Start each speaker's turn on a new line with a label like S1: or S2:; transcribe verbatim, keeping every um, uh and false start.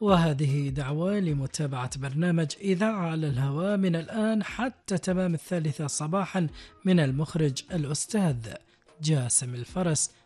S1: وهذه دعوة لمتابعة برنامج إذاعة على الهواء من الآن حتى تمام الثالثة صباحا من المخرج الأستاذ جاسم الفرس.